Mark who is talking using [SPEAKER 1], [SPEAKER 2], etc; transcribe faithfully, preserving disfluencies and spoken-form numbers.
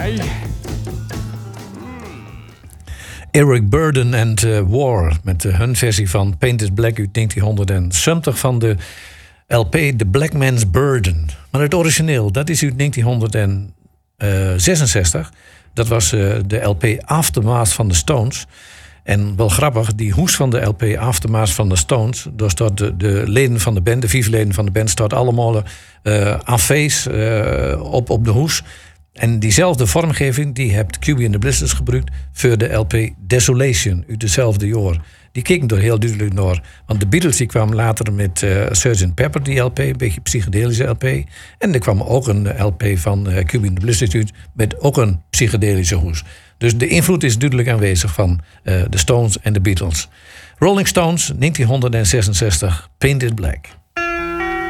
[SPEAKER 1] mij.
[SPEAKER 2] Eric Burdon and uh, War met uh, hun versie van Paint is Black uit negentienhonderdzeventig van de L P The Black Man's Burden. Maar het origineel, dat is uit negentienhonderdzesenzestig. Dat was uh, de L P Aftermath van de Stones. En wel grappig, die hoes van de L P Aftermath van de Stones, daar staat de, de leden van de band, de vier leden van de band, staat allemaal uh, afees uh, op, op de hoes. En diezelfde vormgeving, die heeft Q B and the Blizzards gebruikt voor de L P Desolation uit dezelfde jaar. Die keken er heel duidelijk naar. Want de Beatles die kwamen later met uh, sergeant Pepper, die L P, een beetje psychedelische L P. En er kwam ook een L P van uh, Q B and the Blizzards uit met ook een psychedelische hoes. Dus de invloed is duidelijk aanwezig van uh, de Stones en de Beatles. Rolling Stones, negentienhonderdzesenzestig, Paint is Black.